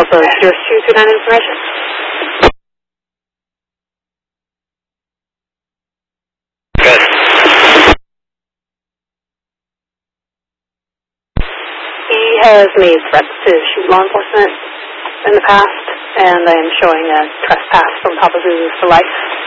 Alpha 0239 information. Good. He has made threats to shoot law enforcement in the past, and I am showing a trespass from Papa Zulu for life.